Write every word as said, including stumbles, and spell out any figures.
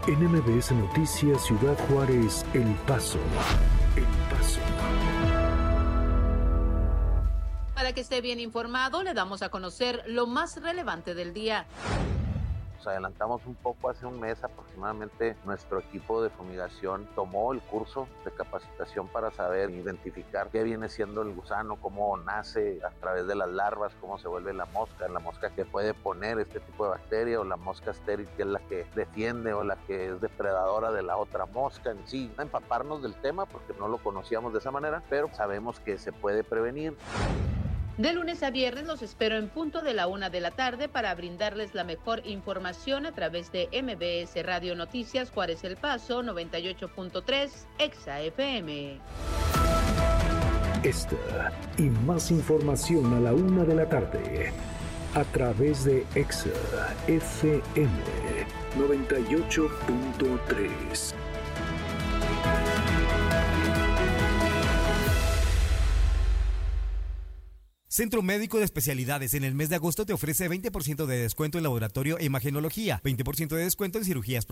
En M B S Noticias Ciudad Juárez, El Paso. El Paso. Para que esté bien informado, le damos a conocer lo más relevante del día. Nos adelantamos un poco, hace un mes aproximadamente nuestro equipo de fumigación tomó el curso de capacitación para saber identificar qué viene siendo el gusano, cómo nace a través de las larvas, cómo se vuelve la mosca, la mosca que puede poner este tipo de bacteria, o la mosca estéril, que es la que defiende o la que es depredadora de la otra mosca en sí. Empaparnos del tema porque no lo conocíamos de esa manera, pero sabemos que se puede prevenir. De lunes a viernes los espero en punto de la una de la tarde para brindarles la mejor información a través de M B S Radio Noticias Juárez El Paso noventa y ocho punto tres Exa F M. Esta y más información a la una de la tarde a través de Exa F M noventa y ocho punto tres. Centro Médico de Especialidades en el mes de agosto te ofrece veinte por ciento de descuento en laboratorio e imagenología, veinte por ciento de descuento en cirugías